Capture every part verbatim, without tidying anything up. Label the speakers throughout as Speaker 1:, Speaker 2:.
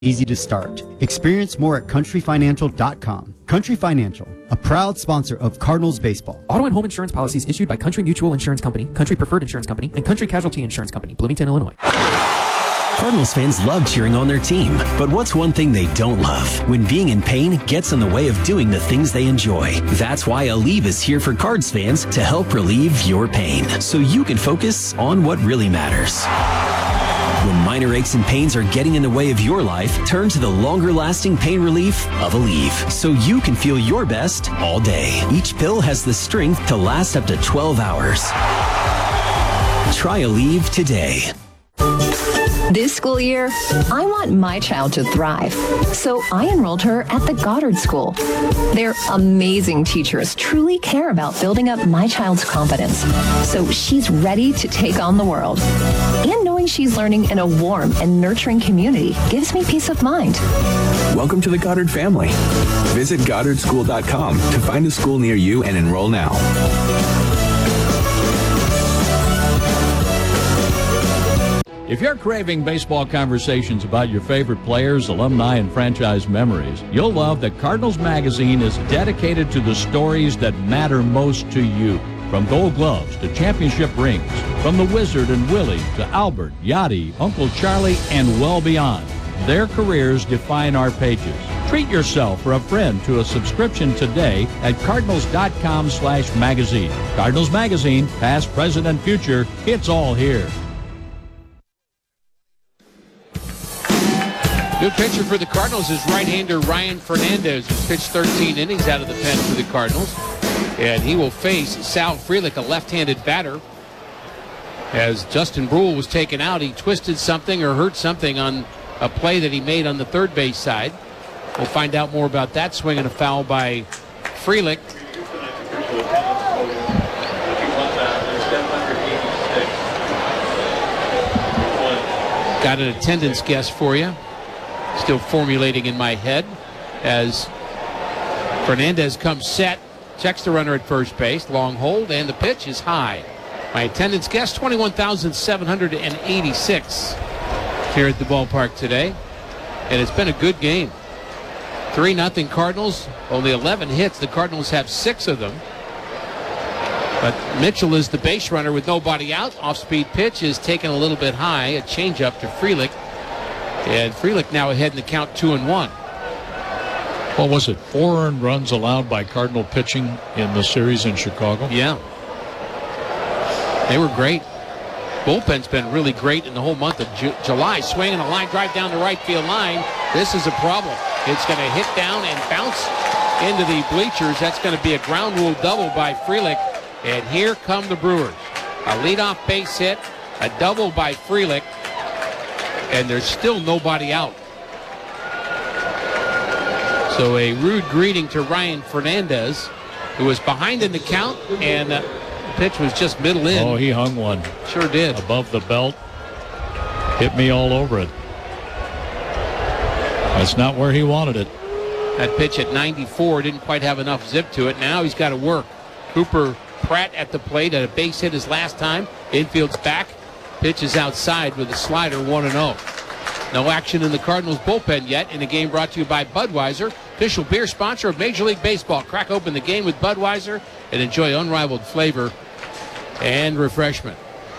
Speaker 1: easy to start. Experience more at country financial dot com. Country Financial, a proud sponsor of Cardinals baseball.
Speaker 2: Auto and home insurance policies issued by Country Mutual Insurance Company, Country Preferred Insurance Company, and Country Casualty Insurance Company, Bloomington, Illinois.
Speaker 3: Cardinals fans love cheering on their team, but what's one thing they don't love? When being in pain gets in the way of doing the things they enjoy. That's why Aleve is here for Cards fans to help relieve your pain, so you can focus on what really matters. When minor aches and pains are getting in the way of your life, turn to the longer-lasting pain relief of Aleve, so you can feel your best all day. Each pill has the strength to last up to twelve hours. Try Aleve today.
Speaker 4: This school year, I want my child to thrive, so I enrolled her at the Goddard School. Their amazing teachers truly care about building up my child's confidence, so she's ready to take on the world. And knowing she's learning in a warm and nurturing community gives me peace of mind.
Speaker 5: Welcome to the Goddard family. Visit goddard school dot com to find a school near you and enroll now.
Speaker 6: If you're craving baseball conversations about your favorite players, alumni, and franchise memories, you'll love that Cardinals Magazine is dedicated to the stories that matter most to you. From Gold Gloves to championship rings, from the Wizard and Willie to Albert, Yachty, Uncle Charlie, and well beyond. Their careers define our pages. Treat yourself or a friend to a subscription today at cardinals dot com slash magazine. Cardinals Magazine, past, present, and future, it's all here.
Speaker 7: Good pitcher for the Cardinals is right-hander Ryan Fernandez, who's pitched thirteen innings out of the pen for the Cardinals. And he will face Sal Frelick, a left-handed batter. As Justin Brule was taken out, he twisted something or hurt something on a play that he made on the third base side. We'll find out more about that swing and a foul by Frelick. Got an attendance guess for you. Still formulating in my head as Fernandez comes set, checks the runner at first base, long hold, and the pitch is high. My attendance guess, twenty-one thousand seven hundred eighty-six here at the ballpark today. And it's been a good game. three nothing Cardinals, only eleven hits. The Cardinals have six of them. But Mitchell is the base runner with nobody out. Off-speed pitch is taken a little bit high. A changeup to Frelick. And Frelick now ahead in the count, two and one.
Speaker 6: What was it? Four earned runs allowed by Cardinal pitching in the series in Chicago?
Speaker 7: Yeah. They were great. Bullpen's been really great in the whole month of Ju- July. Swinging a line drive down the right field line. This is a problem. It's going to hit down and bounce into the bleachers. That's going to be a ground rule double by Frelick. And here come the Brewers. A leadoff base hit, a double by Frelick. And there's still nobody out. So a rude greeting to Ryan Fernandez, who was behind in the count, and uh, the pitch was just middle in.
Speaker 6: Oh, he hung one.
Speaker 7: Sure did.
Speaker 6: Above the belt. Hit me all over it. That's not where he wanted it.
Speaker 7: That pitch at ninety-four didn't quite have enough zip to it. Now he's got to work. Cooper Pratt at the plate, at a base hit his last time. Infield's back. Pitch is outside with a slider, one and oh. No action in the Cardinals bullpen yet in a game brought to you by Budweiser, official beer sponsor of Major League Baseball. Crack open the game with Budweiser and enjoy unrivaled flavor and refreshment.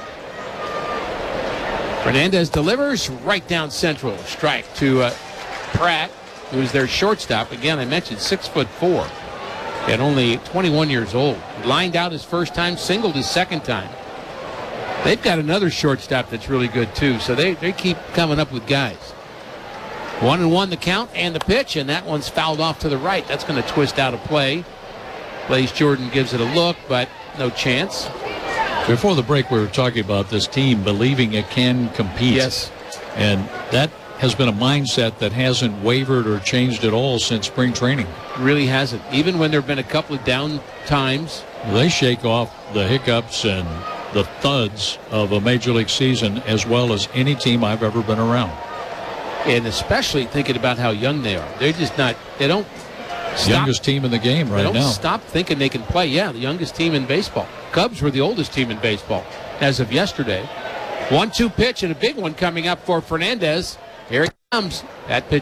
Speaker 7: Fernandez delivers right down central. Strike to uh, Pratt, who's their shortstop. Again, I mentioned six foot four and only twenty-one years old. He lined out his first time, singled his second time. They've got another shortstop that's really good, too, so they, they keep coming up with guys. One and one the count and the pitch, and that one's fouled off to the right. That's going to twist out of play. Blaze Jordan gives it a look, but no chance.
Speaker 6: Before the break, we were talking about this team believing it can compete.
Speaker 7: Yes.
Speaker 6: And that has been a mindset that hasn't wavered or changed at all since spring training.
Speaker 7: Really hasn't. Even when there have been a couple of down times.
Speaker 6: They shake off the hiccups and the thuds of a major league season as well as any team I've ever been around.
Speaker 7: And especially thinking about how young they are. They're just not, they don't stop.
Speaker 6: Youngest team in the game right
Speaker 7: now. They don't
Speaker 6: now.
Speaker 7: stop thinking they can play. Yeah, the youngest team in baseball. Cubs were the oldest team in baseball as of yesterday. one two pitch and a big one coming up for Fernandez. Here That pitch